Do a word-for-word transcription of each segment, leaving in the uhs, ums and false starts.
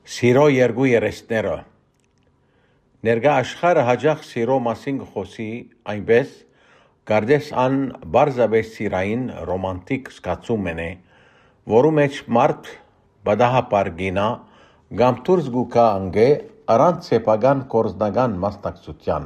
Սիրո երկու երեսները Ներկա աշխարհը հաջող սիրո մասին խոսի այնպես, կարծես ան բարձրապես սիրային ռոմանտիկ զգացում է, որու մեջ մարդ բադահապար գինա կամ դուրս գուկա անգե առանց սեփական կորզնական մասնակցության։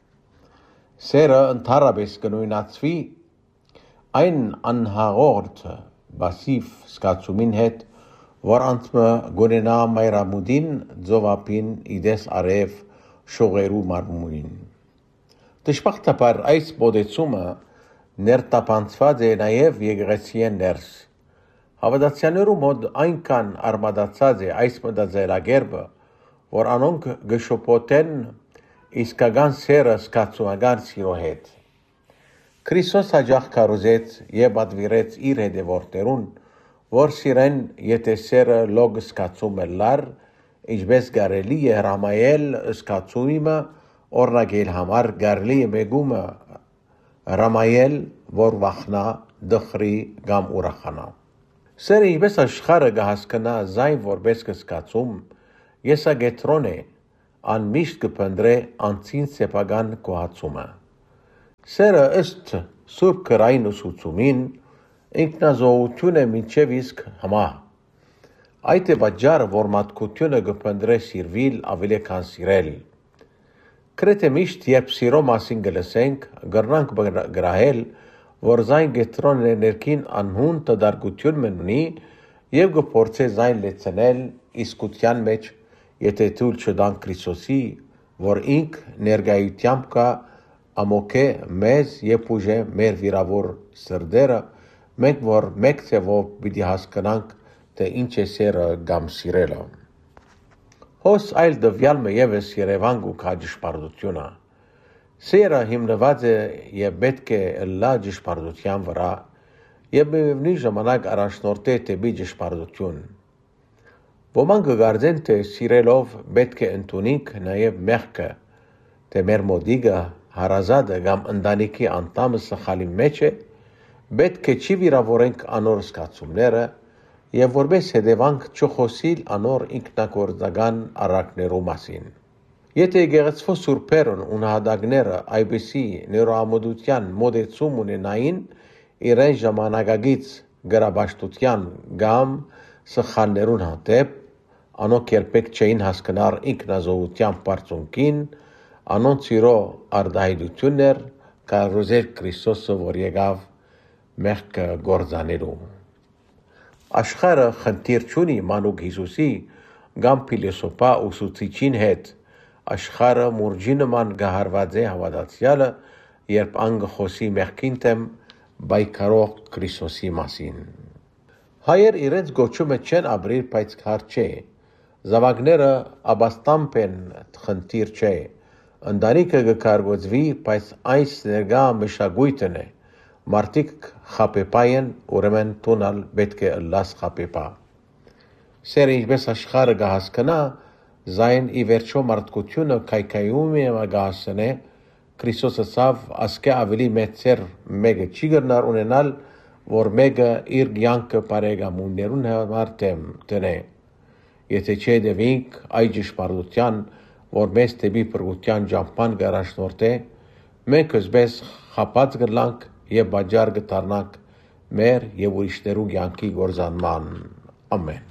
Սերը ընդհանրապես կնույնացվի այն անհաղորդ բասիվ զգացումին հետ, որ անցմը գոնենա մայրամուդին ձովապին իդես արև շողերու մարմունին։ Դժբախտաբար այս մոտեցումը ներտապանցված է նաև եկեղեցիեն ներս։ Հավատացյալներու մոտ այնքան արմատացած է այս մտածելակերպը, որ անոնք գշոփոթեն իսկական սերը զգացումական սիրո հետ։ Քրիստոս հաջող քարոզեց եւ պատվիրեց իր հետևորդերուն, որ սիրեն եթե սերը լոգ զգացում է լար, ինչպես կարելի է հրամայել զգացումը օրնագել համար կարելի է մեգումը հրամայել, որ վախնա, դխրի կամ ուրախանա։ Սերը ինչպես աշխարհը կհասկանա զայն որպես զգացում, եսագետրոն է, անմիշտ կփնտրե անցին սեփական գոհացումը։ Սերը ըստ Սուրբ Գրային ուսուցումին ինքնազոհություն է մինչև իսկ համա։ Այդ է պատճառը, որ մարդկությունը կփնտրե սիրվել ավելի քան սիրել։ Գրեթե միշտ երբ սիրո մասին կլսենք, կրնանք գրահել, որ զայն գետրոնն է ներքին անհուն տդարգություն մնունի եւ կփորձե զայն լեցնել իսկության մեջ, եթե թույլ չտանք Քրիստոսի, որ ինք ներկայությամբ կա ամոքե մեզ եւ ուժե մեր վիրավոր սրդերը, մենք որ մեկ ցևով պիտի հասկանանք, թե ինչ է սերը կամ սիրելը։ Հոս այլ դվյալը եւս Երևան ու քաջշպարդությունը։ Սերը հիմնված է եւ պետք է լա ճշպարդության վրա եւ միևնույն ժամանակ առաջնորդե դեպի ճշպարդություն։ Ոմանք կգարձեն, թե սիրելով պետք է ընդունենք նաեւ մեղքը, թե մեր մոդիգը հարազատը կամ ընտանիքի անդամը սխալի մեջ է, պետք է չի վիրավորենք անոր զգացումները եւ որպես հետևանք չխոսիլ անոր ինքնակորձական արարքներու մասին։ Եթե եկեղեցու սուրբերն ու նահատակները այբիսի նորամուդության մոդեցում ունենային իրեն ժամանակագից գրաբաշխության կամ սխալներուն հանդեպ, անոնք երբեք չէին հասկանար ինքնազոհության բարձունքին, անոնց սիրո արտահայտություններ կարոզեր Քրիստոսը, որ եկավ մեղքը գործանելու։ Աշխարհը խնդիր չունի մանուկ Հիսուսի կամ փիլիսոփա ուսուցիչին հետ, աշխարհը մուրջի նման գահարված է հավատացյալը, երբ ան խոսի մեղքին դեմ բայկարող Քրիստոսի մասին։ Հայեր իրենց գոչումը չեն ապրիր, բայց քար չէ։ Զավակները աբաստամբ են խնդիր չէ։ Ընտանիքը կկարգոծվի, բայց այս ներկա մշակույթն է։ Մարդիկ խապեպայ են, ուրեմն տունալ պետք է լաս խապեպա։ Սերը ինչպես աշխարհը կհասկանա, զայն ի վերջո մարդկությունը կայքայում է գահասնե, Քրիստոսը ցավ ասկե ավելի մեծ սեր մեկը չի գնար ունենալ, որ մեկը իր կյանքը բարեկամուններուն համար դեմ դնե։ Եթե չհետևենք այդ ճշմարտության, որ մեզ դեպի փրկության ճամփան կառաջնորդե, մենք ըսպես խապած կլանք եւ բաժար կդառնանք մեր եւ ուրիշներու կյանքի գործանման։ Ամեն։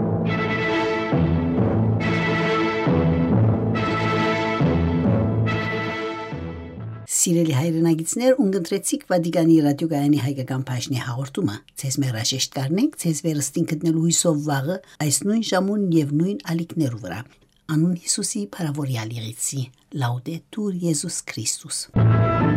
Սիրելի հայրենագիտներ, ունգընտրեցիք Վատիկանի ռադիոգայանի հայկական բաժնի հաղորդումը։ Ձեզ մեր հաշեշտ կարնենք, ձեզ վերստին գտնելու հույսով վաղը այս նույն ժամուն եւ նույն ալիքներու վրա։ Անուն Հիսուսի փարավորյալ եղեցի։ Լաուդետուր Եզուս Քրիստոս։